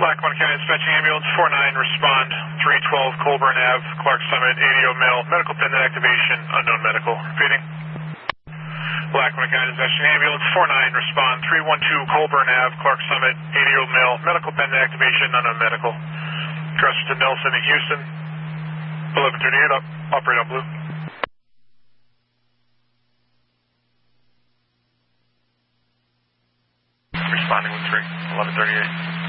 Lackawanna County Dispatching Ambulance 49, respond 312 Colburn Ave, Clark Summit, ADO male, medical pendant activation, unknown medical. Repeating. Lackawanna County Dispatching Ambulance 49, respond 312 Colburn Ave, Clark Summit, ADO male, medical pendant activation, unknown medical. Crossing to Nelson in Houston, 1138 up, operate on blue. Responding with 3, 1138.